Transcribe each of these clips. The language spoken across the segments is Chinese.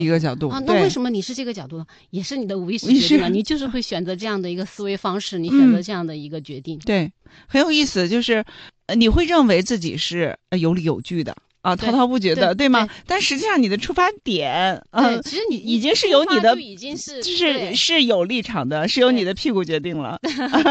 一个角度啊，那为什么你是这个角度呢？也是你的无意识决定啊，你就是会选择这样的一个思维方式，你选择这样的一个决定。 对，很有意思，就是你会认为自己是有理有据的。啊，滔滔不绝的，对吗？但实际上你的出发点， 其实你已经是有你的， 已经是是有立场的，是由你的屁股决定了。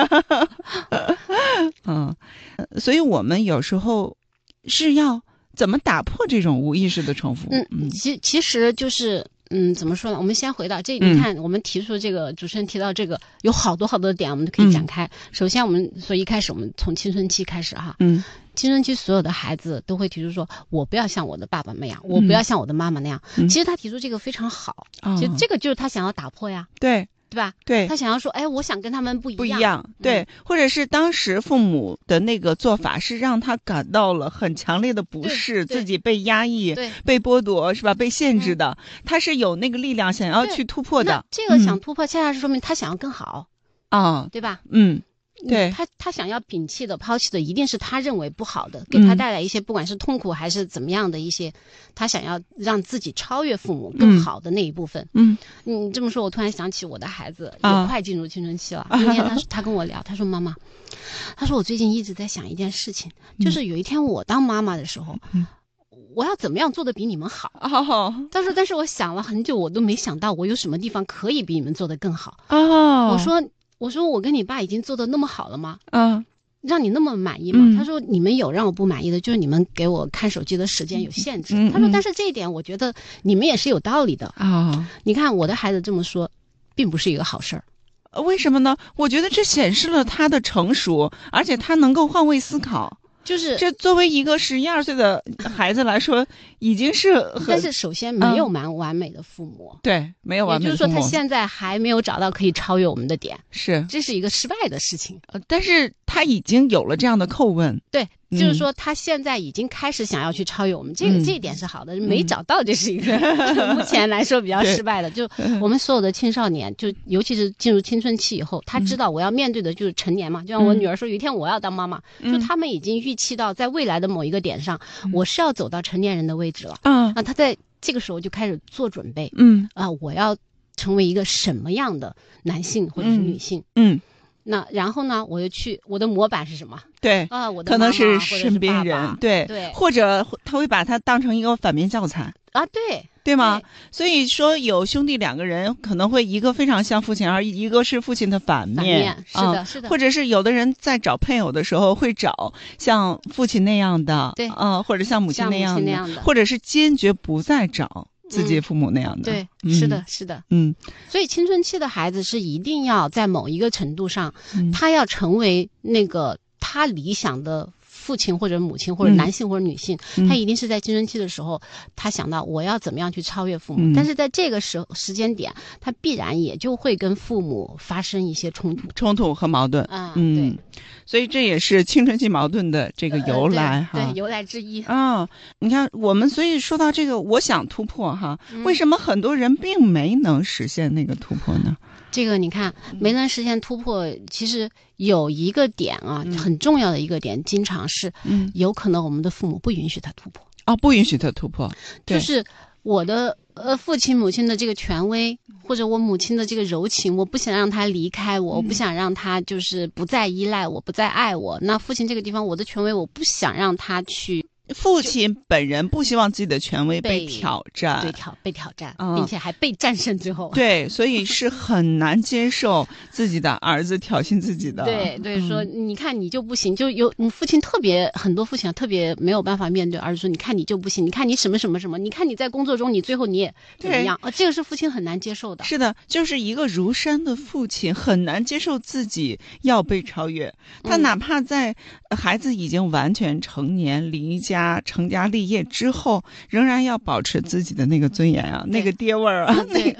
所以我们有时候是要怎么打破这种无意识的重复？ 其实就是。怎么说呢？我们先回到这，你看，我们提出这个，主持人提到这个，有好多好多点，我们都可以展开。首先，所以一开始我们从青春期开始哈，青春期所有的孩子都会提出说，我不要像我的爸爸那样，我不要像我的妈妈那样。其实他提出这个非常好，其实这个就是他想要打破呀。对吧？ 对， 他想要说，我想跟他们不一样。对，或者是当时父母的那个做法是让他感到了很强烈的不适，自己被压抑、被剥夺，是吧？被限制的，他是有那个力量想要去突破的。 这个想突破，恰恰是说明他想要更好啊， 对吧？ 对， 他想要摒弃的、抛弃的，一定是他认为不好的，给他带来一些不管是痛苦还是怎么样的一些，他想要让自己超越父母更好的那一部分。你这么说，我突然想起我的孩子也快进入青春期了。今天他跟我聊，他说妈妈，他说我最近一直在想一件事情，就是有一天我当妈妈的时候。我要怎么样做的比你们好？他说，但是我想了很久，我都没想到我有什么地方可以比你们做得更好。我说我跟你爸已经做得那么好了吗？让你那么满意吗？他说你们有让我不满意的，就是你们给我看手机的时间有限制。他说，但是这一点我觉得你们也是有道理的你看我的孩子这么说，并不是一个好事儿。 为什么呢？我觉得这显示了他的成熟，而且他能够换位思考。 就是这作为一个11、12岁的孩子来说，已经是但是首先没有完美的父母， 对，没有完美的父母， 也就是说他现在还没有找到可以超越我们的点，这是一个失败的事情。 但是他已经有了这样的叩问， 对，就是说他现在已经开始想要去超越我们，这一点是好的，没找到这是一个目前来说比较失败的。就我们所有的青少年，就尤其是进入青春期以后，他知道我要面对的就是成年嘛，就像我女儿说，有一天我要当妈妈，就他们已经预期到在未来的某一个点上，我是要走到成年人的位置了。他在这个时候就开始做准备。我要成为一个什么样的男性或者是女性？那然后呢，我的模板是什么？ 对我的可能是身边人，对，或者他会把它当成一个反面教材对吗？所以说有兄弟2个人可能会一个非常像父亲，而一个是父亲的反面是的， 或者是有的人在找配偶的时候会找像父亲那样的， 对或者像母亲那样的，或者是坚决不再找自己父母那样的。 对，是的，是的。所以青春期的孩子是一定要在某一个程度上，他要成为那个他理想的父亲或者母亲或者男性或者女性，他一定是在青春期的时候，他想到我要怎么样去超越父母，但是在这个时间点，他必然也就会跟父母发生一些冲突和矛盾。 对， 所以这也是青春期矛盾的这个由来对，由来之一你看我们所以说到这个，我想突破为什么很多人并没能实现那个突破呢？ 这个你看没能实现突破，其实有一个点很重要的一个点，经常是有可能我们的父母不允许他突破不允许他突破， 就是我的父亲母亲的这个权威，或者我母亲的这个柔情，我不想让他离开我，我不想让他就是不再依赖我，不再爱我。那父亲这个地方，我的权威我不想让他去。 父亲本人不希望自己的权威被挑战， 被挑战，并且还被战胜最后。 对，所以是很难接受自己的儿子挑衅自己的。 对，说你看你就不行，就有父亲很多父亲特别没有办法面对儿子说，你看你就不行，你看你什么什么什么，你看你在工作中你最后你也怎么样这个是父亲很难接受的。 是的，就是一个如山的父亲很难接受自己要被超越，他哪怕在孩子已经完全成年离家成家立业之后，仍然要保持自己的那个尊严那个爹味儿对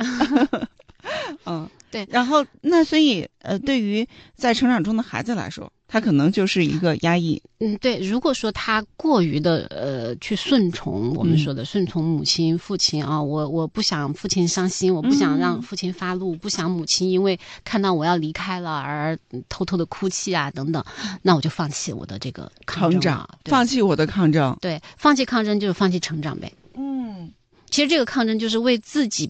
对。然后所以对于在成长中的孩子来说，他可能就是一个压抑。 对，如果说他过于的去顺从我们说的顺从母亲父亲我不想父亲伤心，我不想让父亲发怒，不想母亲因为看到我要离开了而偷偷的哭泣等等，那我就放弃我的这个成长，放弃我的抗争。 对，放弃抗争就是放弃成长呗。 其实这个抗争就是为自己